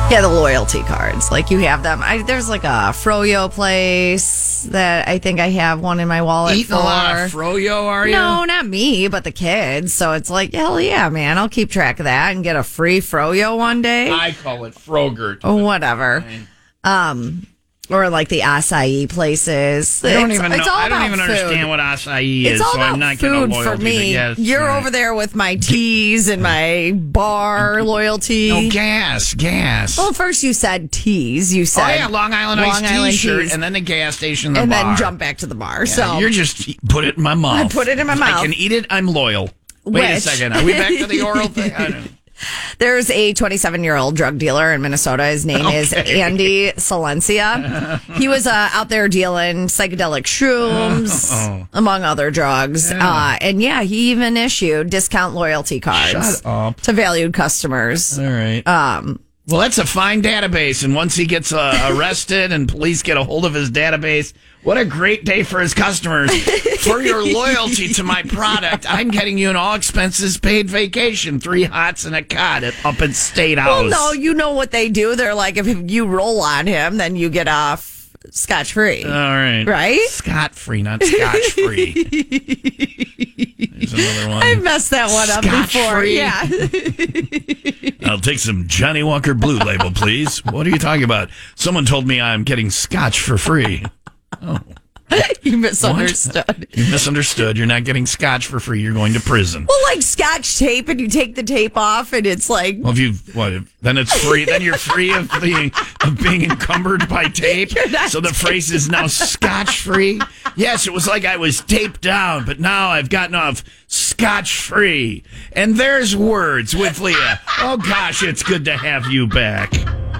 Yeah, the loyalty cards. Like, you have them. There's like a Froyo place that I think I have one in my wallet Eating a lot of Froyo, are you? No, not me, but the kids. So it's like, hell yeah, man. I'll keep track of that and get a free Froyo one day. I call it Frogurt. Oh, whatever. Or like the acai places. I don't even understand what acai is, all so about I'm not food going to for me. You're over there with my teas and my bar loyalty. No, gas. Well, first you said teas. You said Long Island Iced T-shirt, teas. and then the gas station, and bar. then jump back to the bar. Yeah, so you're just put it in my mouth. I put it in my mouth. I can eat it. I'm loyal. Wait a second. Are we back to the oral thing? I don't know. There's a 27-year-old drug dealer in Minnesota. His name is Andy Silencia. He was out there dealing psychedelic shrooms, among other drugs. Yeah. And he even issued discount loyalty cards Shut up. to valued customers. All right. Well, that's a fine database. And once he gets arrested and police get a hold of his database, what a great day for his customers. For your loyalty to my product, I'm getting you an all-expenses-paid vacation, 3 hots and a cot up at State House. Well, no, you know what they do. They're like, if you roll on him, then you get off scotch-free. All right. Right? Scot-free, not scotch-free. There's another one. I messed that one up before. Yeah. I'll take some Johnny Walker Blue Label, please. What are you talking about? Someone told me I'm getting scotch for free. Oh. You misunderstood. What? You misunderstood. You're not getting scotch for free. You're going to prison. Well, like scotch tape, and you take the tape off, and it's like... Well, then it's free. Then you're free of being encumbered by tape. So the phrase is now scotch-free. Yes, it was like I was taped down, but now I've gotten off scotch-free. And there's words with Leah. Oh, gosh, it's good to have you back.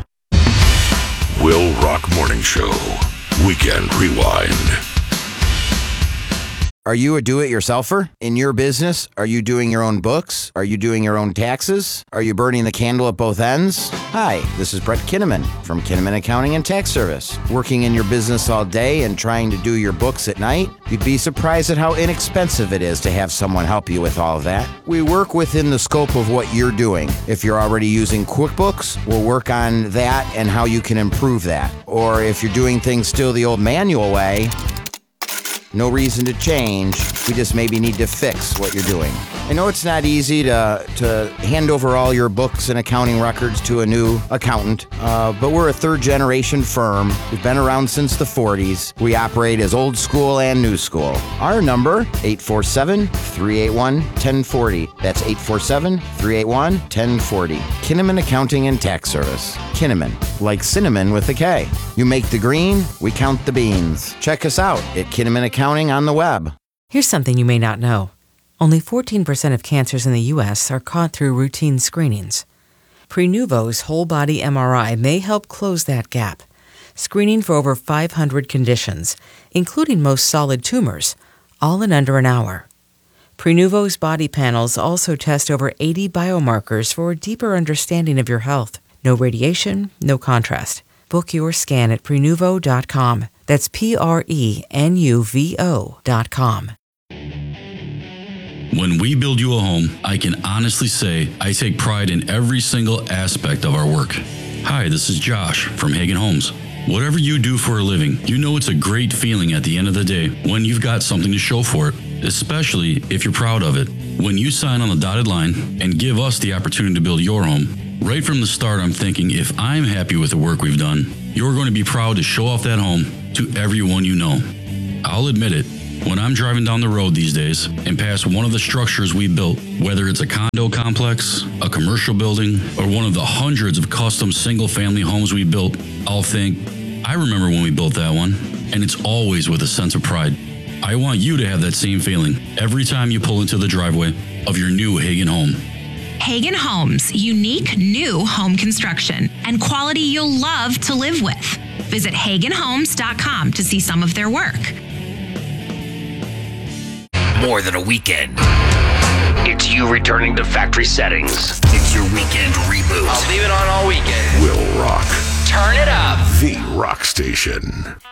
Will Rock Morning Show. Weekend Rewind. Are you a do-it-yourselfer in your business? Are you doing your own books? Are you doing your own taxes? Are you burning the candle at both ends? Hi, this is Brett Kinnaman from Kinnaman Accounting and Tax Service. Working in your business all day and trying to do your books at night? You'd be surprised at how inexpensive it is to have someone help you with all of that. We work within the scope of what you're doing. If you're already using QuickBooks, we'll work on that and how you can improve that. Or if you're doing things still the old manual way, no reason to change. We just maybe need to fix what you're doing. I know it's not easy to hand over all your books and accounting records to a new accountant, but we're a third-generation firm. We've been around since the 40s. We operate as old school and new school. Our number, 847-381-1040. That's 847-381-1040. Kinnaman Accounting and Tax Service. Kinnaman, like cinnamon with a K. You make the green, we count the beans. Check us out at Kinnaman Accounting on the web. Here's something you may not know. Only 14% of cancers in the U.S. are caught through routine screenings. Prenuvo's whole-body MRI may help close that gap, screening for over 500 conditions, including most solid tumors, all in under an hour. Prenuvo's body panels also test over 80 biomarkers for a deeper understanding of your health. No radiation, no contrast. Book your scan at Prenuvo.com. That's Prenuvo.com. When we build you a home, I can honestly say I take pride in every single aspect of our work. Hi, this is Josh from Hagen Homes. Whatever you do for a living, you know it's a great feeling at the end of the day when you've got something to show for it, especially if you're proud of it. When you sign on the dotted line and give us the opportunity to build your home, right from the start I'm thinking if I'm happy with the work we've done, you're going to be proud to show off that home to everyone you know. I'll admit it. When I'm driving down the road these days and pass one of the structures we built, whether it's a condo complex, a commercial building, or one of the hundreds of custom single-family homes we built, I'll think, I remember when we built that one, and it's always with a sense of pride. I want you to have that same feeling every time you pull into the driveway of your new Hagen home. Hagen Homes, unique new home construction and quality you'll love to live with. Visit HagenHomes.com to see some of their work. More than a weekend. It's you returning to factory settings. It's your weekend reboot. I'll leave it on all weekend. Will Rock. Turn it up. The Rock Station.